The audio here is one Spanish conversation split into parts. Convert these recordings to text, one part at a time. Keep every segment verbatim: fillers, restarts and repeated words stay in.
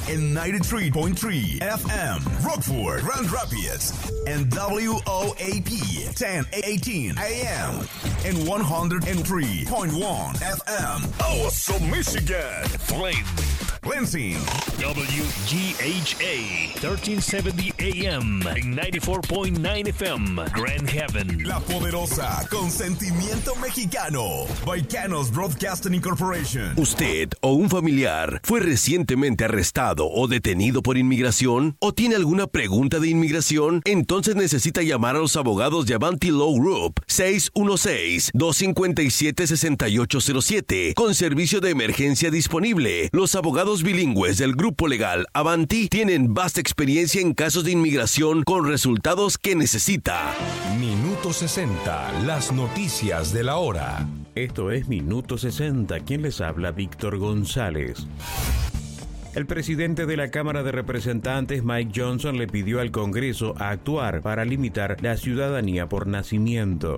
en ninety-three point three F M, Rockford, Grand Rapids, and W O A P ten eighteen A M, and one oh three point one F M, Awesome, Michigan, Flint, Lansing, W G H A thirteen seventy A M, and ninety-four point nine F M, Grand Haven. La Poderosa, con sentimiento mexicano, Baicanos Broadcasting Incorporation. ¿Usted o un familiar fue recientemente arrestado o detenido por inmigración? ¿O tiene alguna pregunta de inmigración? Entonces necesita llamar a los abogados de Avanti Law Group, seis uno seis, dos cinco siete, seis ocho cero siete, con servicio de emergencia disponible. Los abogados bilingües del grupo legal Avanti tienen vasta experiencia en casos de inmigración con resultados que necesita. Minuto sesenta, las noticias de la hora. Esto es Minuto sesenta. ¿Quién les habla? Víctor González. El presidente de la Cámara de Representantes, Mike Johnson, le pidió al Congreso a actuar para limitar la ciudadanía por nacimiento.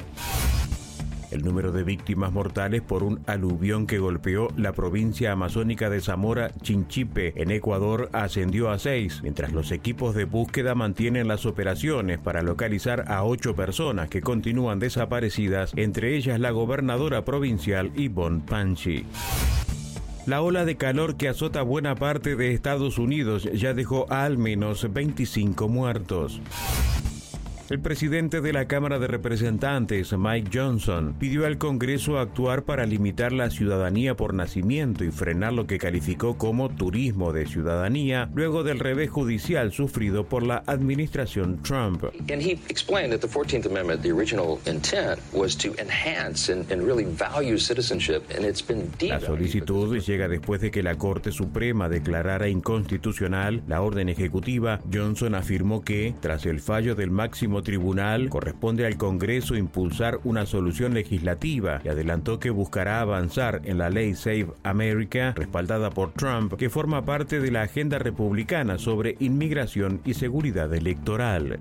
El número de víctimas mortales por un aluvión que golpeó la provincia amazónica de Zamora Chinchipe, en Ecuador, ascendió a seis, mientras los equipos de búsqueda mantienen las operaciones para localizar a ocho personas que continúan desaparecidas, entre ellas la gobernadora provincial Yvonne Panchi. La ola de calor que azota buena parte de Estados Unidos ya dejó a al menos veinticinco muertos. El presidente de la Cámara de Representantes, Mike Johnson, pidió al Congreso actuar para limitar la ciudadanía por nacimiento y frenar lo que calificó como turismo de ciudadanía luego del revés judicial sufrido por la administración Trump. And he explained that the fourteenth Amendment, the original intent was to enhance and, and really value citizenship, and it's been La solicitud llega después de que la Corte Suprema declarara inconstitucional la orden ejecutiva. Johnson afirmó que, tras el fallo del máximo tribunal, corresponde al Congreso impulsar una solución legislativa y adelantó que buscará avanzar en la ley Save America, respaldada por Trump, que forma parte de la agenda republicana sobre inmigración y seguridad electoral.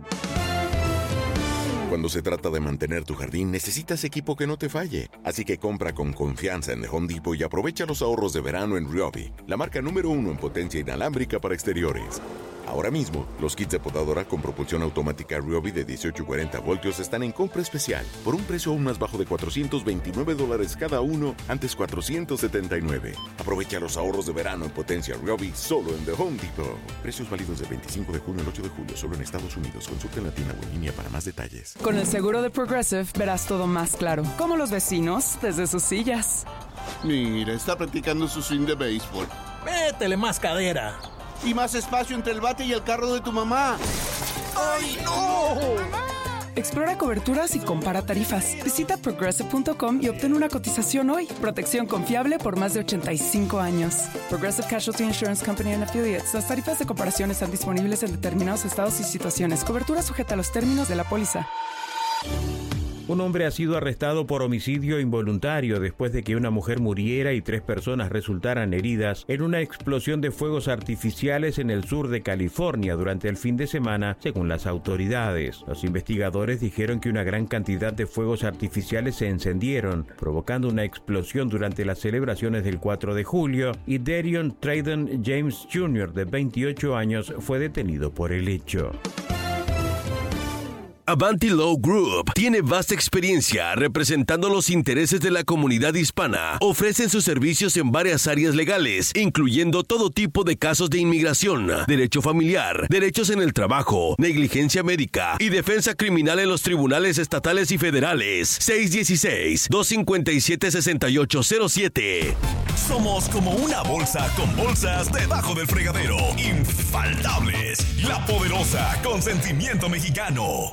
Cuando se trata de mantener tu jardín, necesitas equipo que no te falle. Así que compra con confianza en The Home Depot y aprovecha los ahorros de verano en Ryobi, la marca número uno en potencia inalámbrica para exteriores. Ahora mismo, los kits de podadora con propulsión automática Ryobi de dieciocho y cuarenta voltios están en compra especial por un precio aún más bajo de cuatrocientos veintinueve dólares cada uno, antes cuatrocientos setenta y nueve. Aprovecha los ahorros de verano en potencia Ryobi solo en The Home Depot. Precios válidos del veinticinco de junio al ocho de julio solo en Estados Unidos. Consulta en la tienda o en línea para más detalles. Con el seguro de Progressive verás todo más claro, como los vecinos desde sus sillas. Mira, está practicando su swing de béisbol. Métele más cadera. Y más espacio entre el bate y el carro de tu mamá. ¡Ay, no! Explora coberturas y compara tarifas. Visita progressive punto com y obtén una cotización hoy. Protección confiable por más de ochenta y cinco años. Progressive Casualty Insurance Company and Affiliates. Las tarifas de comparación están disponibles en determinados estados y situaciones. Cobertura sujeta a los términos de la póliza. Un hombre ha sido arrestado por homicidio involuntario después de que una mujer muriera y tres personas resultaran heridas en una explosión de fuegos artificiales en el sur de California durante el fin de semana, según las autoridades. Los investigadores dijeron que una gran cantidad de fuegos artificiales se encendieron, provocando una explosión durante las celebraciones del cuatro de julio, y Darion Trayden James junior, de veintiocho años, fue detenido por el hecho. Avanti Law Group tiene vasta experiencia representando los intereses de la comunidad hispana. Ofrecen sus servicios en varias áreas legales, incluyendo todo tipo de casos de inmigración, derecho familiar, derechos en el trabajo, negligencia médica y defensa criminal en los tribunales estatales y federales. seis uno seis, dos cinco siete, seis ocho cero siete. Somos como una bolsa con bolsas debajo del fregadero. Infaltables. La Poderosa, con sentimiento mexicano.